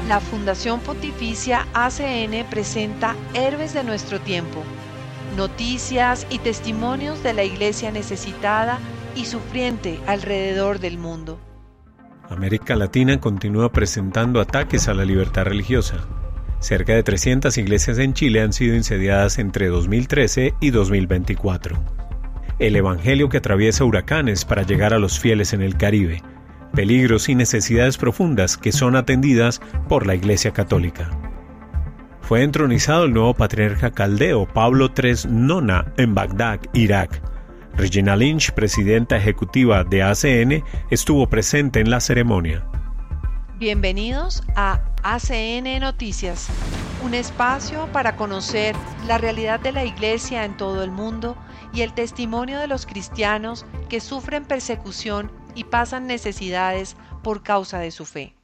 La Fundación Pontificia ACN presenta Héroes de nuestro tiempo, noticias y testimonios de la iglesia necesitada y sufriente alrededor del mundo. América Latina continúa presentando ataques a la libertad religiosa. Cerca de 300 iglesias en Chile han sido incendiadas entre 2013 y 2024. El evangelio que atraviesa huracanes para llegar a los fieles en el Caribe. Peligros y necesidades profundas que son atendidas por la Iglesia Católica. Fue entronizado el nuevo patriarca caldeo Pablo III Nona en Bagdad, Irak. Regina Lynch, presidenta ejecutiva de ACN, estuvo presente en la ceremonia. Bienvenidos a ACN Noticias, un espacio para conocer la realidad de la Iglesia en todo el mundo y el testimonio de los cristianos que sufren persecución y pasan necesidades por causa de su fe.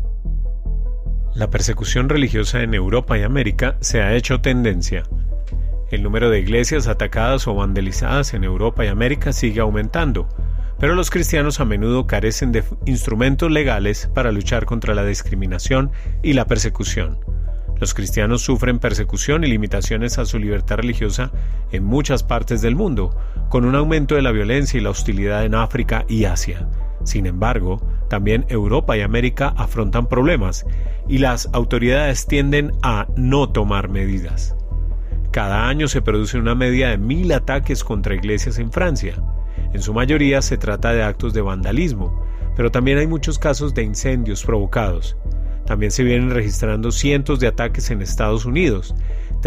La persecución religiosa en Europa y América se ha hecho tendencia. El número de iglesias atacadas o vandalizadas en Europa y América sigue aumentando, pero los cristianos a menudo carecen de instrumentos legales para luchar contra la discriminación y la persecución. Los cristianos sufren persecución y limitaciones a su libertad religiosa en muchas partes del mundo, con un aumento de la violencia y la hostilidad en África y Asia. Sin embargo, también Europa y América afrontan problemas y las autoridades tienden a no tomar medidas. Cada año se produce una media de 1.000 ataques contra iglesias en Francia. En su mayoría se trata de actos de vandalismo, pero también hay muchos casos de incendios provocados. También se vienen registrando cientos de ataques en Estados Unidos,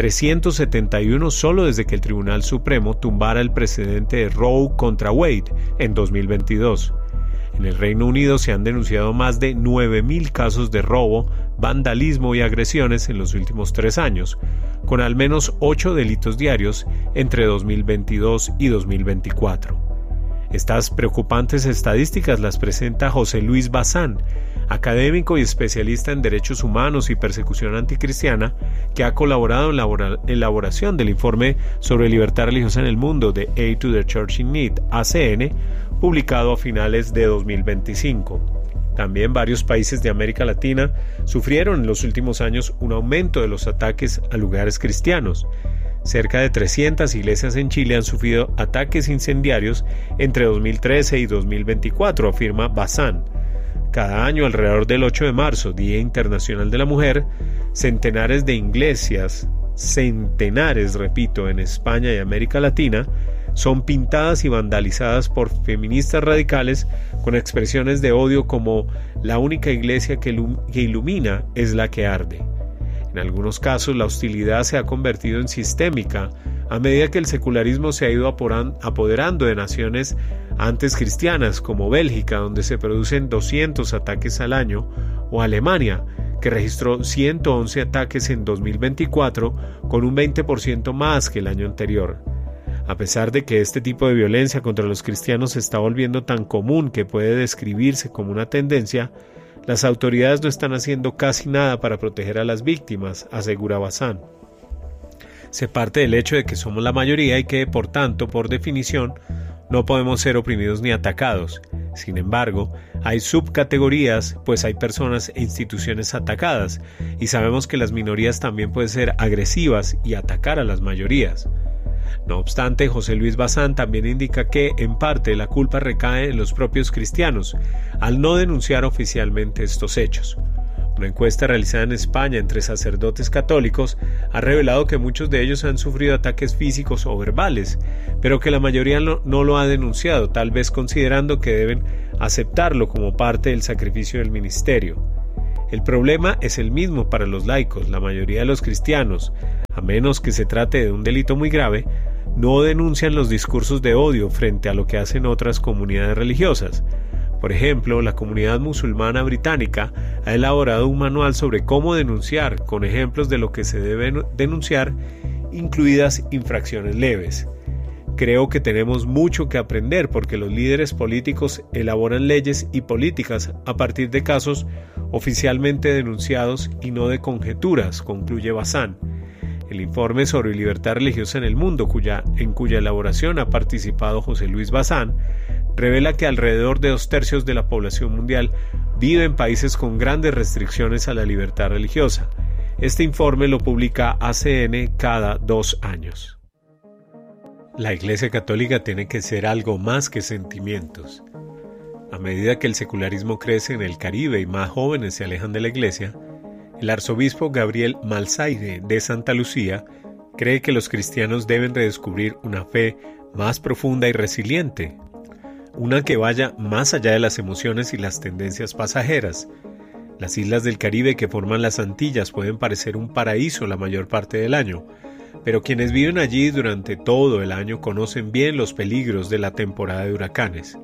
371 solo desde que el Tribunal Supremo tumbara el precedente de Roe contra Wade en 2022. En el Reino Unido se han denunciado más de 9.000 casos de robo, vandalismo y agresiones en los últimos 3 años, con al menos 8 delitos diarios entre 2022 y 2024. Estas preocupantes estadísticas las presenta José Luis Bazán, académico y especialista en derechos humanos y persecución anticristiana, que ha colaborado en la elaboración del informe sobre libertad religiosa en el mundo de Aid to the Church in Need, ACN, publicado a finales de 2025. También varios países de América Latina sufrieron en los últimos años un aumento de los ataques a lugares cristianos. Cerca de 300 iglesias en Chile han sufrido ataques incendiarios entre 2013 y 2024, afirma Bazán. Cada año, alrededor del 8 de marzo, Día Internacional de la Mujer, centenares de iglesias, en España y América Latina, son pintadas y vandalizadas por feministas radicales con expresiones de odio como «la única iglesia que ilumina es la que arde». En algunos casos, la hostilidad se ha convertido en sistémica a medida que el secularismo se ha ido apoderando de naciones antes cristianas como Bélgica, donde se producen 200 ataques al año, o Alemania, que registró 111 ataques en 2024, con un 20% más que el año anterior. A pesar de que este tipo de violencia contra los cristianos se está volviendo tan común que puede describirse como una tendencia, las autoridades no están haciendo casi nada para proteger a las víctimas, asegura Bazán. Se parte del hecho de que somos la mayoría y que, por tanto, por definición, no podemos ser oprimidos ni atacados. Sin embargo, hay subcategorías, pues hay personas e instituciones atacadas, y sabemos que las minorías también pueden ser agresivas y atacar a las mayorías. No obstante, José Luis Bazán también indica que, en parte, la culpa recae en los propios cristianos, al no denunciar oficialmente estos hechos. Una encuesta realizada en España entre sacerdotes católicos ha revelado que muchos de ellos han sufrido ataques físicos o verbales, pero que la mayoría no lo ha denunciado, tal vez considerando que deben aceptarlo como parte del sacrificio del ministerio. El problema es el mismo para los laicos. La mayoría de los cristianos, a menos que se trate de un delito muy grave, no denuncian los discursos de odio frente a lo que hacen otras comunidades religiosas. Por ejemplo, la comunidad musulmana británica ha elaborado un manual sobre cómo denunciar, con ejemplos de lo que se debe denunciar, incluidas infracciones leves. Creo que tenemos mucho que aprender porque los líderes políticos elaboran leyes y políticas a partir de casos oficialmente denunciados y no de conjeturas, concluye Bazán. El informe sobre libertad religiosa en el mundo, en cuya elaboración ha participado José Luis Bazán, revela que alrededor de 2/3 de la población mundial vive en países con grandes restricciones a la libertad religiosa. Este informe lo publica ACN cada 2 años. La Iglesia Católica tiene que ser algo más que sentimientos. A medida que el secularismo crece en el Caribe y más jóvenes se alejan de la Iglesia, el arzobispo Gabriel Malzaire de Santa Lucía cree que los cristianos deben redescubrir una fe más profunda y resiliente, una que vaya más allá de las emociones y las tendencias pasajeras. Las islas del Caribe que forman las Antillas pueden parecer un paraíso la mayor parte del año, pero quienes viven allí durante todo el año conocen bien los peligros de la temporada de huracanes.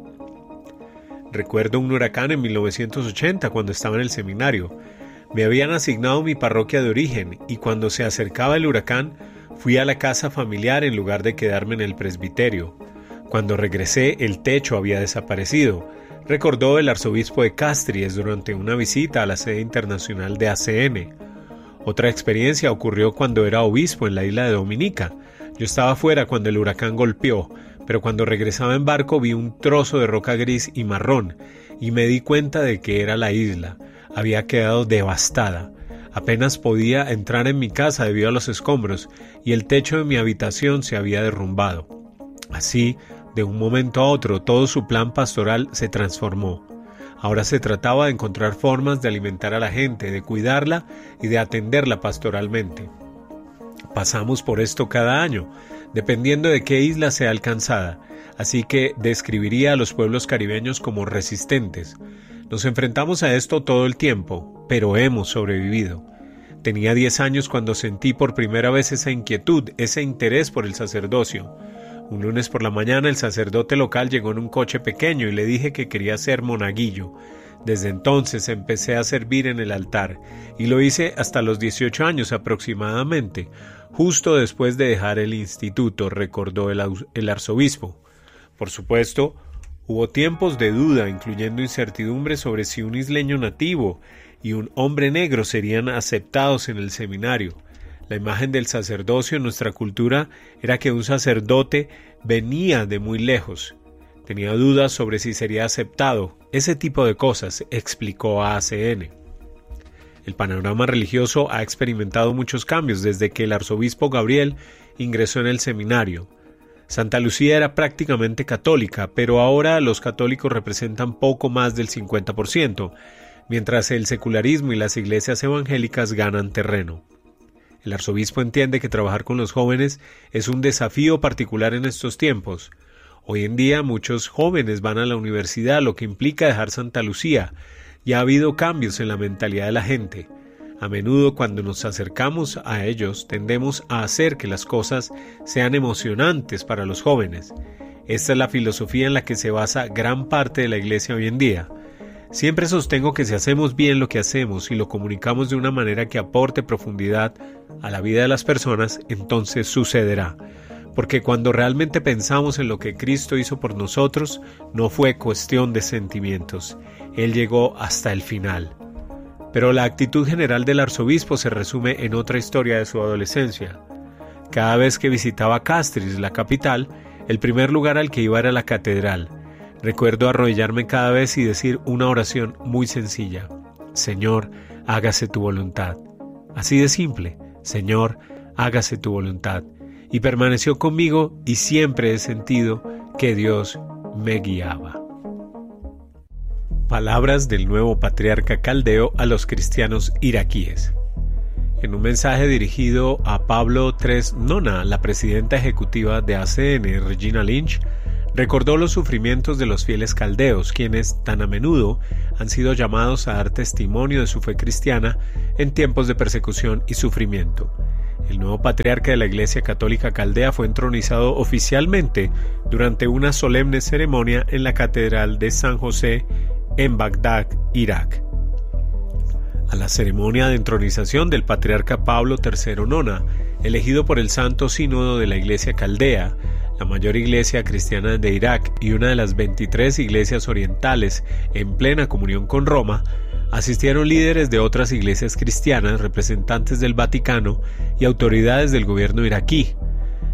Recuerdo un huracán en 1980 cuando estaba en el seminario. Me habían asignado mi parroquia de origen y cuando se acercaba el huracán fui a la casa familiar en lugar de quedarme en el presbiterio. Cuando regresé el techo había desaparecido, recordó el arzobispo de Castries durante una visita a la sede internacional de ACN. Otra experiencia ocurrió cuando era obispo en la isla de Dominica. Yo estaba fuera cuando el huracán golpeó, pero cuando regresaba en barco vi un trozo de roca gris y marrón y me di cuenta de que era la isla. Había quedado devastada. Apenas podía entrar en mi casa debido a los escombros y el techo de mi habitación se había derrumbado. Así, de un momento a otro, todo su plan pastoral se transformó. Ahora se trataba de encontrar formas de alimentar a la gente, de cuidarla y de atenderla pastoralmente. Pasamos por esto cada año, dependiendo de qué isla sea alcanzada, así que describiría a los pueblos caribeños como resistentes. Nos enfrentamos a esto todo el tiempo, pero hemos sobrevivido. Tenía 10 años cuando sentí por primera vez esa inquietud, ese interés por el sacerdocio. Un lunes por la mañana el sacerdote local llegó en un coche pequeño y le dije que quería ser monaguillo. Desde entonces empecé a servir en el altar y lo hice hasta los 18 años aproximadamente, justo después de dejar el instituto, recordó el arzobispo. Por supuesto, hubo tiempos de duda, incluyendo incertidumbre sobre si un isleño nativo y un hombre negro serían aceptados en el seminario. La imagen del sacerdocio en nuestra cultura era que un sacerdote venía de muy lejos. Tenía dudas sobre si sería aceptado. Ese tipo de cosas, explicó a ACN. El panorama religioso ha experimentado muchos cambios desde que el arzobispo Gabriel ingresó en el seminario. Santa Lucía era prácticamente católica, pero ahora los católicos representan poco más del 50%, mientras el secularismo y las iglesias evangélicas ganan terreno. El arzobispo entiende que trabajar con los jóvenes es un desafío particular en estos tiempos. Hoy en día muchos jóvenes van a la universidad, lo que implica dejar Santa Lucía, y ha habido cambios en la mentalidad de la gente. A menudo cuando nos acercamos a ellos tendemos a hacer que las cosas sean emocionantes para los jóvenes. Esta es la filosofía en la que se basa gran parte de la iglesia hoy en día. Siempre sostengo que si hacemos bien lo que hacemos y lo comunicamos de una manera que aporte profundidad a la vida de las personas, entonces sucederá. Porque cuando realmente pensamos en lo que Cristo hizo por nosotros, no fue cuestión de sentimientos. Él llegó hasta el final. Pero la actitud general del arzobispo se resume en otra historia de su adolescencia. Cada vez que visitaba Castries, la capital, el primer lugar al que iba era la catedral. Recuerdo arrodillarme cada vez y decir una oración muy sencilla. Señor, hágase tu voluntad. Así de simple. Señor, hágase tu voluntad. Y permaneció conmigo y siempre he sentido que Dios me guiaba. Palabras del nuevo patriarca caldeo a los cristianos iraquíes. En un mensaje dirigido a Pablo III Nona, la presidenta ejecutiva de ACN, Regina Lynch, recordó los sufrimientos de los fieles caldeos, quienes tan a menudo han sido llamados a dar testimonio de su fe cristiana en tiempos de persecución y sufrimiento. El nuevo patriarca de la Iglesia Católica Caldea fue entronizado oficialmente durante una solemne ceremonia en la Catedral de San José en Bagdad, Irak. A la ceremonia de entronización del patriarca Pablo III Nona, elegido por el Santo Sínodo de la Iglesia Caldea, la mayor iglesia cristiana de Irak y una de las 23 iglesias orientales en plena comunión con Roma, asistieron líderes de otras iglesias cristianas, representantes del Vaticano y autoridades del gobierno iraquí.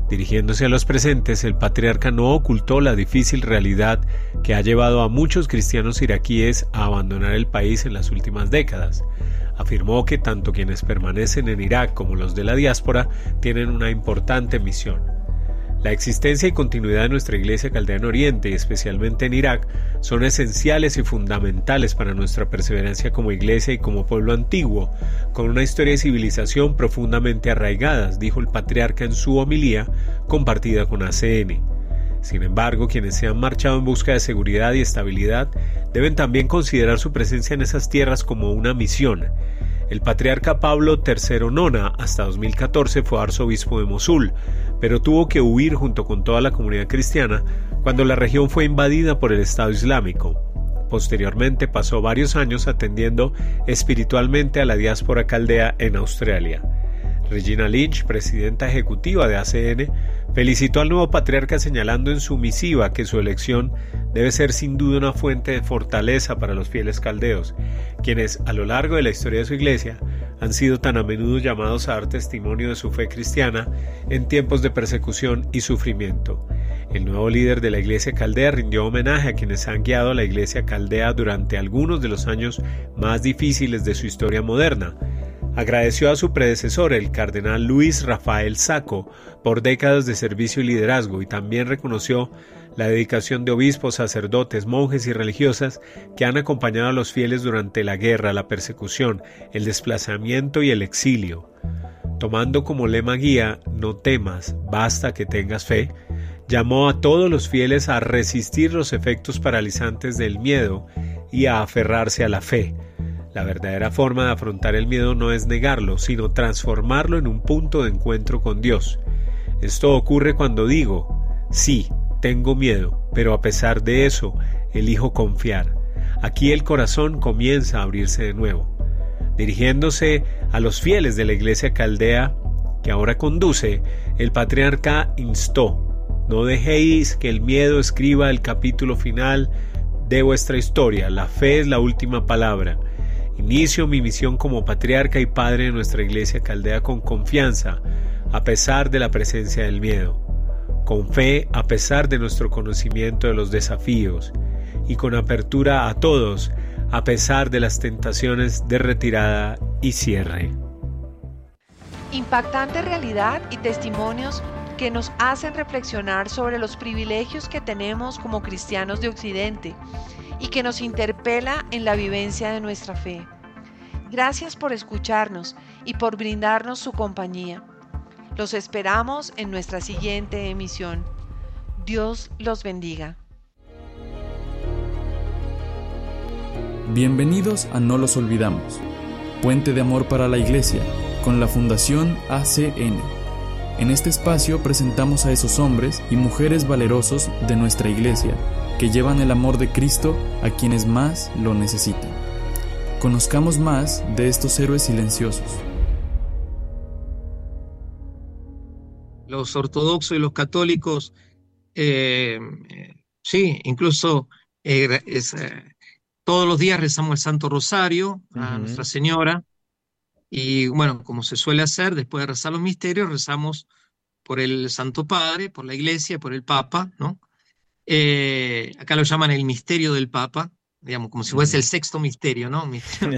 Dirigiéndose a los presentes, el patriarca no ocultó la difícil realidad que ha llevado a muchos cristianos iraquíes a abandonar el país en las últimas décadas. Afirmó que tanto quienes permanecen en Irak como los de la diáspora tienen una importante misión. La existencia y continuidad de nuestra Iglesia Caldea en Oriente, y especialmente en Irak, son esenciales y fundamentales para nuestra perseverancia como Iglesia y como pueblo antiguo, con una historia y civilización profundamente arraigadas, dijo el patriarca en su homilía, compartida con ACN. Sin embargo, quienes se han marchado en busca de seguridad y estabilidad deben también considerar su presencia en esas tierras como una misión. El patriarca Pablo III Nona, hasta 2014, fue arzobispo de Mosul, pero tuvo que huir junto con toda la comunidad cristiana cuando la región fue invadida por el Estado Islámico. Posteriormente pasó varios años atendiendo espiritualmente a la diáspora caldea en Australia. Regina Lynch, presidenta ejecutiva de ACN, felicitó al nuevo patriarca señalando en su misiva que su elección debe ser sin duda una fuente de fortaleza para los fieles caldeos, quienes a lo largo de la historia de su iglesia han sido tan a menudo llamados a dar testimonio de su fe cristiana en tiempos de persecución y sufrimiento. El nuevo líder de la iglesia caldea rindió homenaje a quienes han guiado a la iglesia caldea durante algunos de los años más difíciles de su historia moderna. Agradeció a su predecesor, el cardenal Luis Rafael Sacco, por décadas de servicio y liderazgo, y también reconoció la dedicación de obispos, sacerdotes, monjes y religiosas que han acompañado a los fieles durante la guerra, la persecución, el desplazamiento y el exilio. Tomando como lema guía "No temas, basta que tengas fe", llamó a todos los fieles a resistir los efectos paralizantes del miedo y a aferrarse a la fe. La verdadera forma de afrontar el miedo no es negarlo, sino transformarlo en un punto de encuentro con Dios. Esto ocurre cuando digo, sí, tengo miedo, pero a pesar de eso, elijo confiar. Aquí el corazón comienza a abrirse de nuevo. Dirigiéndose a los fieles de la iglesia caldea, que ahora conduce, el patriarca instó: no dejéis que el miedo escriba el capítulo final de vuestra historia. La fe es la última palabra. Inicio mi misión como patriarca y padre de nuestra iglesia caldea con confianza, a pesar de la presencia del miedo, con fe a pesar de nuestro conocimiento de los desafíos, y con apertura a todos, a pesar de las tentaciones de retirada y cierre. Impactante realidad y testimonios que nos hacen reflexionar sobre los privilegios que tenemos como cristianos de Occidente y que nos interpela en la vivencia de nuestra fe. Gracias por escucharnos y por brindarnos su compañía. Los esperamos en nuestra siguiente emisión. Dios los bendiga. Bienvenidos a No los olvidamos, puente de amor para la Iglesia, con la Fundación ACN. En este espacio presentamos a esos hombres y mujeres valerosos de nuestra Iglesia, que llevan el amor de Cristo a quienes más lo necesitan. Conozcamos más de estos héroes silenciosos. Los ortodoxos y los católicos, sí, incluso todos los días rezamos el Santo Rosario a Nuestra Señora, y bueno, como se suele hacer, después de rezar los misterios, rezamos por el Santo Padre, por la Iglesia, por el Papa, ¿no? Acá lo llaman el misterio del Papa, digamos, como si fuese el sexto misterio, ¿no?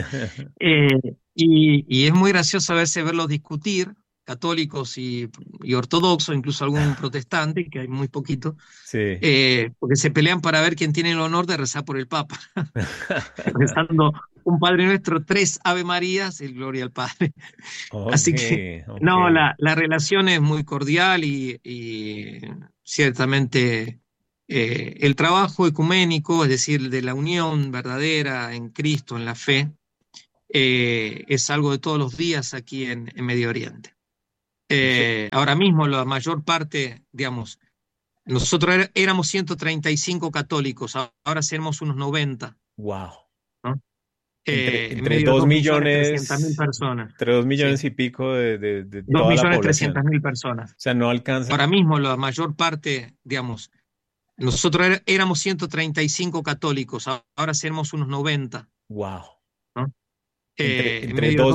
Y es muy gracioso a veces verlos discutir, católicos y ortodoxos, incluso algún protestante, que hay muy poquito, Sí. porque se pelean para ver quién tiene el honor de rezar por el Papa. Rezando un Padre Nuestro, 3 Ave Marías y Gloria al Padre. Así que, no, la relación es muy cordial y ciertamente el trabajo ecuménico, es decir, de la unión verdadera en Cristo, en la fe, es algo de todos los días aquí en Medio Oriente. Ahora mismo la mayor parte, digamos, nosotros éramos 135 católicos, ahora seremos unos 90. Wow. ¿No? Entre 2 millones, 300.000 personas. Entre 2 millones Sí. y pico de 2 toda la millones población. 300.000 personas. O sea, no alcanza. Ahora mismo la mayor parte, digamos, nosotros éramos 135 católicos, ahora seremos unos 90. Wow. ¿No? Entre medio 2